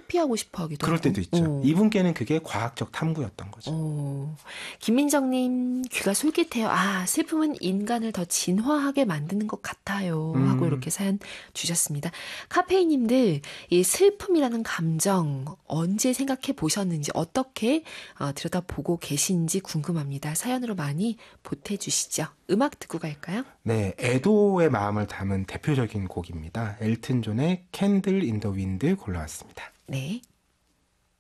회피하고 싶어 하기도 그럴 하고. 때도 있죠. 이분께는 그게 과학적 탐구였던 거죠. 김민정님, 귀가 솔깃해요. 아, 슬픔은 인간을 더 진화하게 만드는 것 같아요. 하고 이렇게 사연 주셨습니다. 카페이님들, 이 슬픔이라는 감정 언제 생각해 보셨는지, 어떻게 들여다보고 계신지 궁금합니다. 사연으로 많이 보태주시죠. 음악 듣고 갈까요? 네, 애도의 마음을 담은 대표적인 곡입니다. 엘튼 존의 캔들 인 더 윈드 골라왔습니다. 네.